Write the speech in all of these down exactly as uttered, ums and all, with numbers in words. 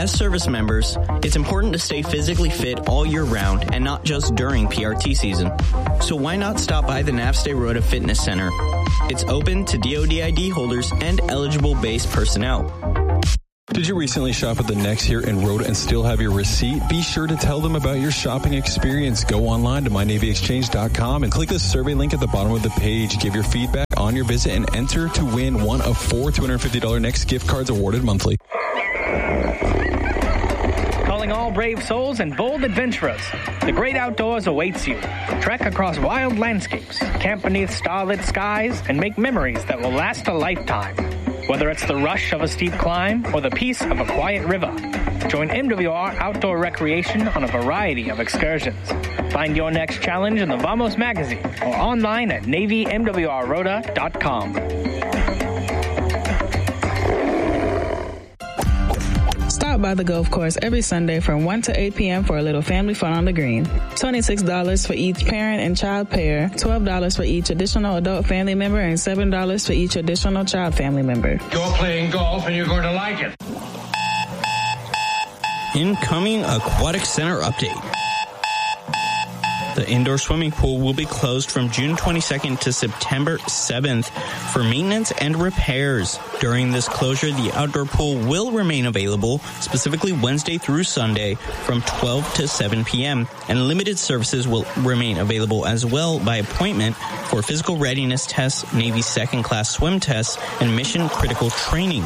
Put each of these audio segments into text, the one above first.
As service members, it's important to stay physically fit all year round and not just during P R T season. So why not stop by the Navstay Rota Fitness Center? It's open to D O D I D holders and eligible base personnel. Did you recently shop at the Next here in Rota and still have your receipt? Be sure to tell them about your shopping experience. Go online to my navy exchange dot com and click the survey link at the bottom of the page. Give your feedback on your visit and enter to win one of four two hundred fifty dollars Next gift cards awarded monthly. Calling all brave souls and bold adventurers. The great outdoors awaits you. Trek across wild landscapes, camp beneath starlit skies, and make memories that will last a lifetime. Whether it's the rush of a steep climb or the peace of a quiet river, join M W R Outdoor Recreation on a variety of excursions. Find your next challenge in the Vamos magazine or online at navy m w r rota dot com. Stop by the golf course every Sunday from one to eight p.m. for a little family fun on the green. twenty-six dollars for each parent and child pair, twelve dollars for each additional adult family member, and seven dollars for each additional child family member. You're playing golf and you're going to like it. Incoming Aquatic Center update. The indoor swimming pool will be closed from June twenty-second to September seventh for maintenance and repairs. During this closure, the outdoor pool will remain available, specifically Wednesday through Sunday from twelve to seven p.m., and limited services will remain available as well by appointment for physical readiness tests, Navy second class swim tests, and mission critical training.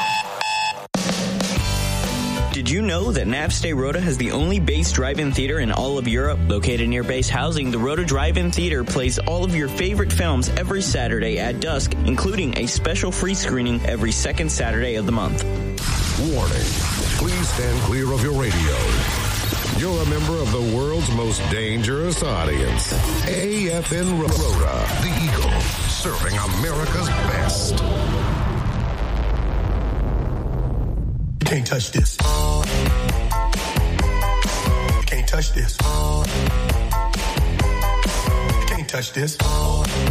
Did you know that Navstay Rota has the only base drive-in theater in all of Europe? Located near base housing, the Rota Drive-In Theater plays all of your favorite films every Saturday at dusk, including a special free screening every second Saturday of the month. Warning, please stand clear of your radio. You're a member of the world's most dangerous audience. A F N Rota, the Eagle, serving America's best. You can't touch this. You can't touch this. You can't touch this.